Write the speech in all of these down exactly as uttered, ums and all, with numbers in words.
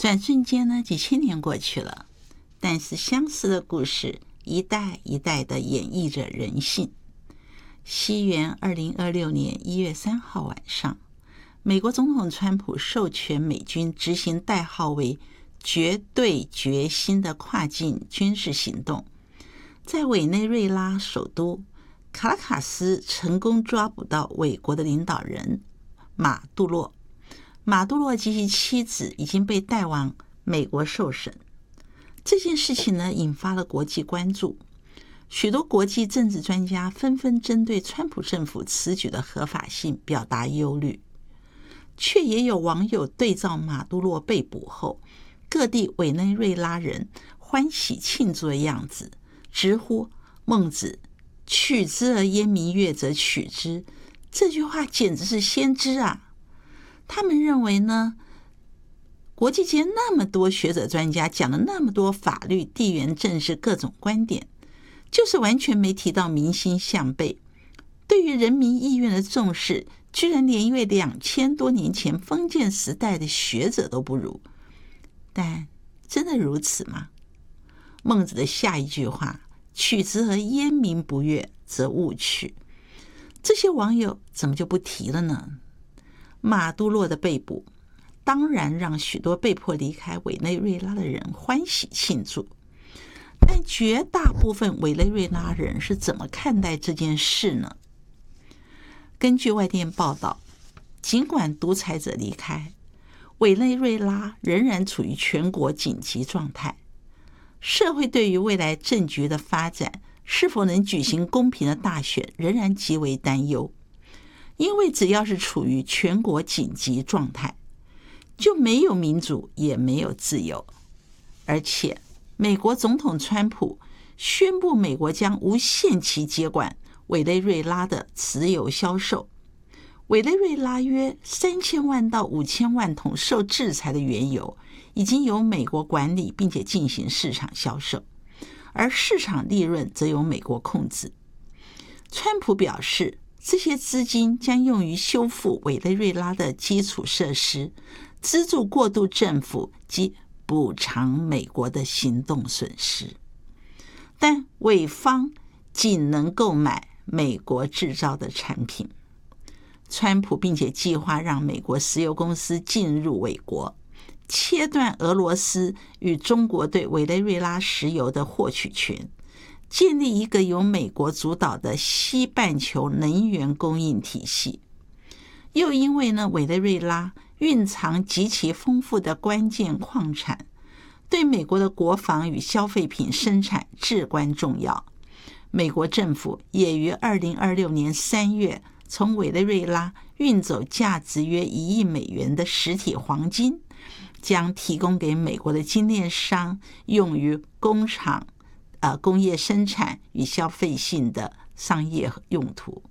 转瞬间呢，几千年过去了，但是相似的故事一代一代的演绎着人性。西元二零二六年一月三号晚上，美国总统川普授权美军执行代号为绝对决心的跨境军事行动，在委内瑞拉首都卡拉卡斯成功抓捕到伪国的领导人马杜洛。马杜洛及其妻子已经被带往美国受审。这件事情呢，引发了国际关注，许多国际政治专家纷纷针对川普政府此举的合法性表达忧虑，却也有网友对照马杜洛被捕后各地委内瑞拉人欢喜庆祝的样子，直呼孟子取之而焉明月则取之，这句话简直是先知啊。他们认为呢，国际间那么多学者专家讲了那么多法律、地缘政治各种观点，就是完全没提到民心向背，对于人民意愿的重视居然连一位两千多年前封建时代的学者都不如。但真的如此吗？孟子的下一句话取之而焉明不悦则勿取，这些网友怎么就不提了呢？马杜洛的被捕当然让许多被迫离开委内瑞拉的人欢喜庆祝，但绝大部分委内瑞拉人是怎么看待这件事呢？根据外电报道，尽管独裁者离开，委内瑞拉仍然处于全国紧急状态，社会对于未来政局的发展是否能举行公平的大选仍然极为担忧，因为只要是处于全国紧急状态，就没有民主也没有自由。而且美国总统川普宣布美国将无限期接管委内瑞拉的石油销售，委内瑞拉约三千万到五千万桶受制裁的原油已经由美国管理并且进行市场销售，而市场利润则由美国控制。川普表示，这些资金将用于修复委内瑞拉的基础设施，资助过渡政府及补偿美国的行动损失。但委方仅能购买美国制造的产品。川普并且计划让美国石油公司进入委国，切断俄罗斯与中国对委内瑞拉石油的获取权，建立一个由美国主导的西半球能源供应体系。又因为呢，委内瑞拉蕴藏极其丰富的关键矿产，对美国的国防与消费品生产至关重要。美国政府也于二零二六年三月从委内瑞拉运走价值约一亿美元的实体黄金，将提供给美国的精炼商用于工厂、呃、工业生产与消费性的商业用途。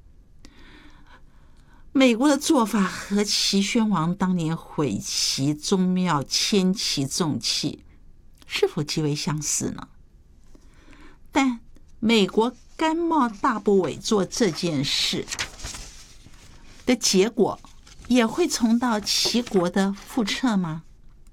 美国的做法和齐宣王当年毁其宗庙、迁其重器是否极为相似呢？但美国甘冒大不韪做这件事的结果也会重蹈齐国的覆辙吗？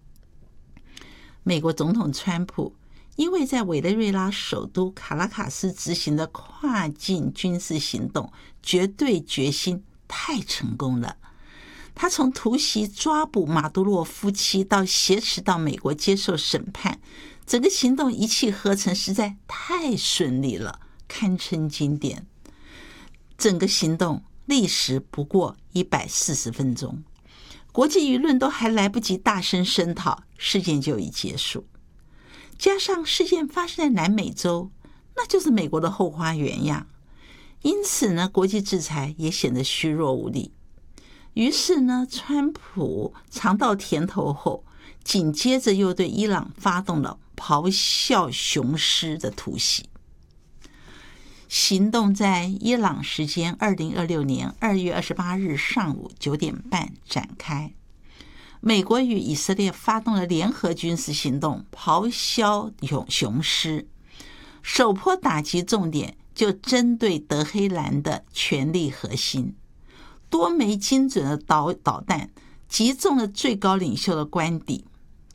美国总统川普因为在委内瑞拉首都卡拉卡斯执行的跨境军事行动绝对决心太成功了，他从突袭抓捕马杜洛夫妻到挟持到美国接受审判，整个行动一气呵成，实在太顺利了，堪称经典。整个行动历时不过一百四十分钟，国际舆论都还来不及大声声讨，事件就已结束。加上事件发生在南美洲，那就是美国的后花园呀。因此呢，国际制裁也显得虚弱无力。于是呢，川普尝到甜头后，紧接着又对伊朗发动了咆哮雄狮的突袭。行动在伊朗时间二零二六年二月二十八日上午九点半展开。美国与以色列发动了联合军事行动，咆哮雄狮，首波打击重点就针对德黑兰的权力核心，多枚精准的导导弹击中了最高领袖的官邸，